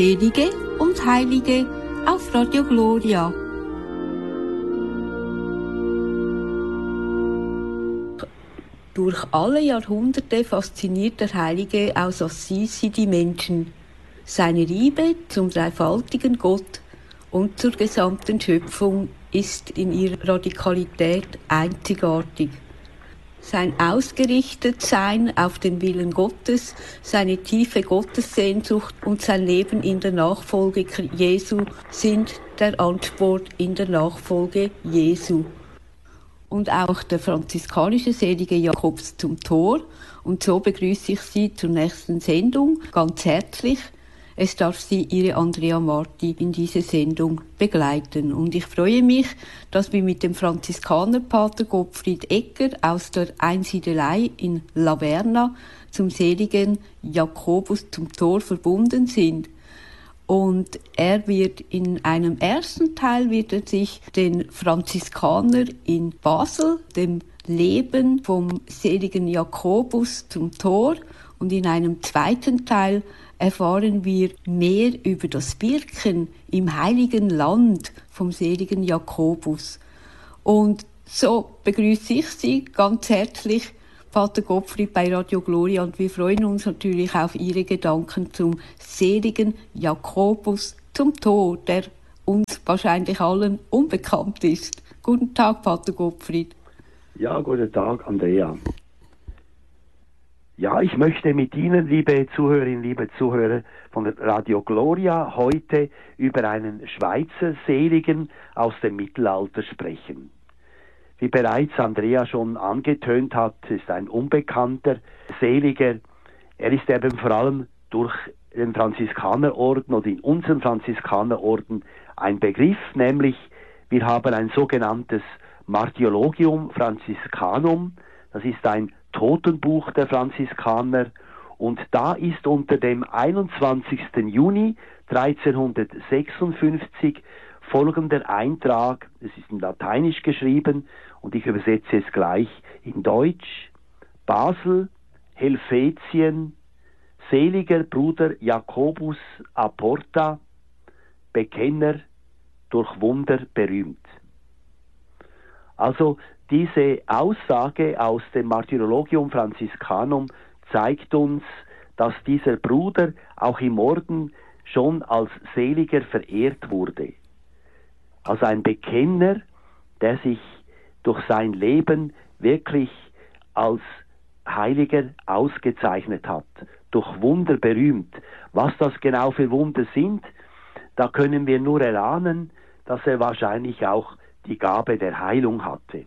Selige und Heilige auf Radio Gloria. Durch alle Jahrhunderte fasziniert der Heilige aus Assisi die Menschen. Seine Liebe zum dreifaltigen Gott und zur gesamten Schöpfung ist in ihrer Radikalität einzigartig. Sein Ausgerichtetsein auf den Willen Gottes, seine tiefe Gottessehnsucht und sein Leben in der Nachfolge Jesu sind der Ansporn in der Nachfolge Jesu. Und auch der franziskanische Selige Jakobus zum Tor. Und so begrüße ich Sie zur nächsten Sendung ganz herzlich. Es darf Sie Ihre Andrea Marti in diese Sendung begleiten. Und ich freue mich, dass wir mit dem Franziskanerpater Gottfried Egger aus der Einsiedelei in Laverna zum seligen Jakobus zum Tor verbunden sind. Und er wird in einem ersten Teil sich den Franziskaner in Basel, dem Leben vom seligen Jakobus zum Tor, und in einem zweiten Teil erfahren wir mehr über das Wirken im Heiligen Land vom seligen Jakobus. Und so begrüße ich Sie ganz herzlich, Pater Gottfried, bei Radio Gloria, und wir freuen uns natürlich auf Ihre Gedanken zum seligen Jakobus zum Tod, der uns wahrscheinlich allen unbekannt ist. Guten Tag, Pater Gottfried. Ja, guten Tag, Andrea. Ja, ich möchte mit Ihnen, liebe Zuhörerinnen, liebe Zuhörer von Radio Gloria, heute über einen Schweizer Seligen aus dem Mittelalter sprechen. Wie bereits Andrea schon angetönt hat, ist ein unbekannter Seliger. Er ist eben vor allem durch den Franziskanerorden oder in unserem Franziskanerorden ein Begriff, nämlich wir haben ein sogenanntes Martyrologium Franciscanum, das ist ein Totenbuch der Franziskaner, und da ist unter dem 21. Juni 1356 folgender Eintrag, es ist in Lateinisch geschrieben und ich übersetze es gleich in Deutsch: Basel, Helvetien, seliger Bruder Jakobus a Porta, Bekenner, durch Wunder berühmt. Also diese Aussage aus dem Martyrologium Franciscanum zeigt uns, dass dieser Bruder auch im Orden schon als Seliger verehrt wurde. Also ein Bekenner, der sich durch sein Leben wirklich als Heiliger ausgezeichnet hat, durch Wunder berühmt. Was das genau für Wunder sind, da können wir nur erahnen, dass er wahrscheinlich auch die Gabe der Heilung hatte.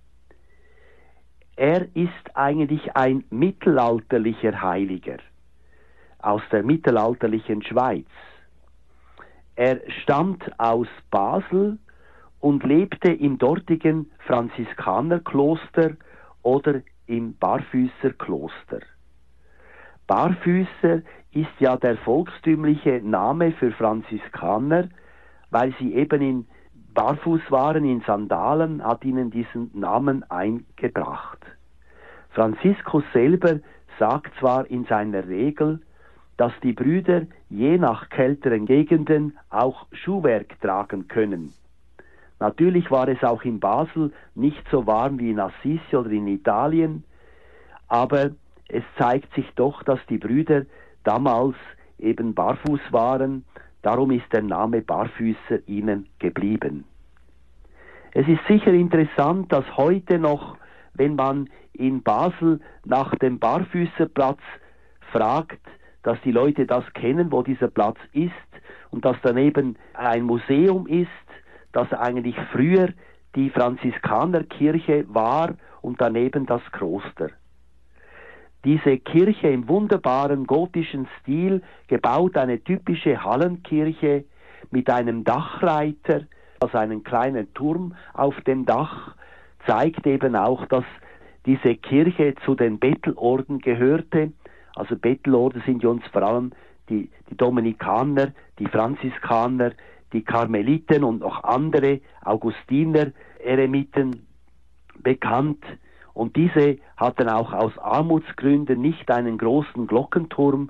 Er ist eigentlich ein mittelalterlicher Heiliger aus der mittelalterlichen Schweiz. Er stammt aus Basel und lebte im dortigen Franziskanerkloster oder im Barfüßerkloster. Barfüßer ist ja der volkstümliche Name für Franziskaner, weil sie eben barfuß waren, in Sandalen, hat ihnen diesen Namen eingebracht. Franziskus selber sagt zwar in seiner Regel, dass die Brüder je nach kälteren Gegenden auch Schuhwerk tragen können. Natürlich war es auch in Basel nicht so warm wie in Assisi oder in Italien, aber es zeigt sich doch, dass die Brüder damals eben barfuß waren. Darum ist der Name Barfüßer ihnen geblieben. Es ist sicher interessant, dass heute noch, wenn man in Basel nach dem Barfüßerplatz fragt, dass die Leute das kennen, wo dieser Platz ist, und dass daneben ein Museum ist, das eigentlich früher die Franziskanerkirche war und daneben das Kloster. Diese Kirche im wunderbaren gotischen Stil, gebaut eine typische Hallenkirche mit einem Dachreiter, also einen kleinen Turm auf dem Dach, zeigt eben auch, dass diese Kirche zu den Bettelorden gehörte. Also Bettelorden sind ja uns vor allem die Dominikaner, die Franziskaner, die Karmeliten und noch andere Augustiner, Eremiten bekannt. Und diese hatten auch aus Armutsgründen nicht einen großen Glockenturm,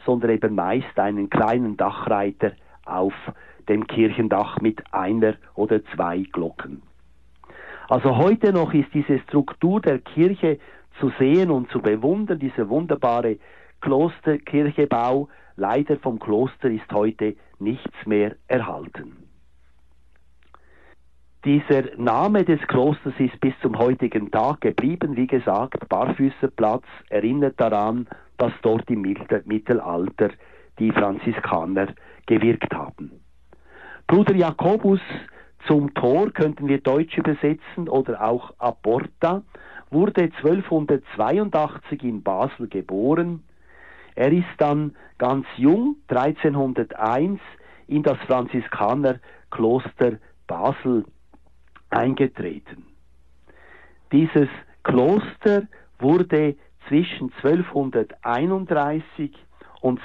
sondern eben meist einen kleinen Dachreiter auf dem Kirchendach mit einer oder zwei Glocken. Also heute noch ist diese Struktur der Kirche zu sehen und zu bewundern, dieser wunderbare Klosterkirchebau. Leider vom Kloster ist heute nichts mehr erhalten. Dieser Name des Klosters ist bis zum heutigen Tag geblieben. Wie gesagt, Barfüßerplatz erinnert daran, dass dort im Mittelalter die Franziskaner gewirkt haben. Bruder Jakobus zum Tor könnten wir deutsch übersetzen oder auch Aporta, wurde 1282 in Basel geboren. Er ist dann ganz jung, 1301, in das Franziskanerkloster Basel eingetreten. Dieses Kloster wurde zwischen 1231 und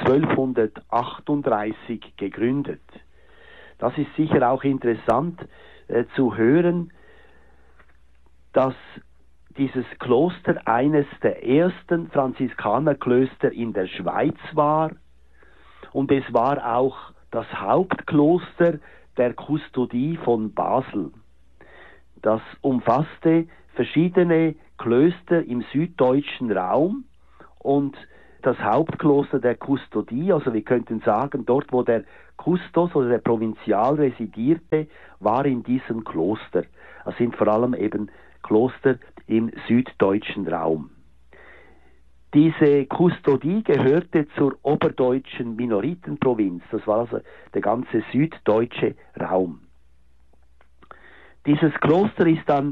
1238 gegründet. Das ist sicher auch interessant zu hören, dass dieses Kloster eines der ersten Franziskanerklöster in der Schweiz war und es war auch das Hauptkloster der Kustodie von Basel. Das umfasste verschiedene Klöster im süddeutschen Raum und das Hauptkloster der Kustodie, also wir könnten sagen, dort wo der Kustos oder der Provinzial residierte, war in diesem Kloster. Das sind vor allem eben Kloster im süddeutschen Raum. Diese Kustodie gehörte zur oberdeutschen Minoritenprovinz, das war also der ganze süddeutsche Raum. Dieses Kloster ist dann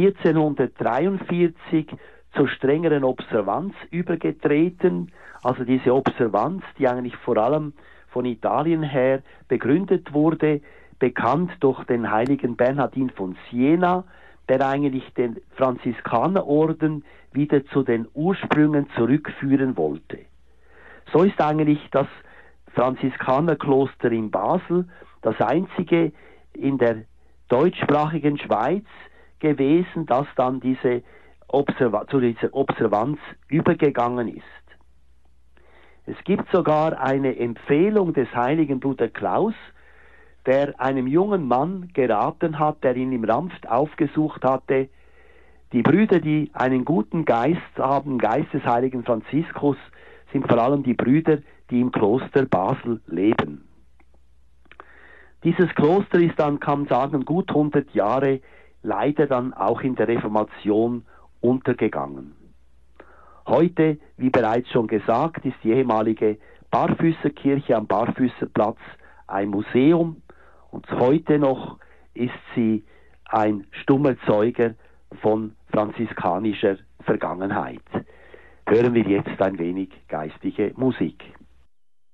1443 zur strengeren Observanz übergetreten, also diese Observanz, die eigentlich vor allem von Italien her begründet wurde, bekannt durch den heiligen Bernhardin von Siena, der eigentlich den Franziskanerorden wieder zu den Ursprüngen zurückführen wollte. So ist eigentlich das Franziskanerkloster in Basel das einzige in der deutschsprachigen Schweiz gewesen, das dann zu dieser Observanz übergegangen ist. Es gibt sogar eine Empfehlung des heiligen Bruder Klaus, der einem jungen Mann geraten hat, der ihn im Ramft aufgesucht hatte, die Brüder, die einen guten Geist haben, Geist des heiligen Franziskus, sind vor allem die Brüder, die im Kloster Basel leben. Dieses Kloster ist dann, kann man sagen, gut 100 Jahre leider dann auch in der Reformation untergegangen. Heute, wie bereits schon gesagt, ist die ehemalige Barfüßerkirche am Barfüßerplatz ein Museum und heute noch ist sie ein stummer Zeuger von franziskanischer Vergangenheit. Hören wir jetzt ein wenig geistliche Musik.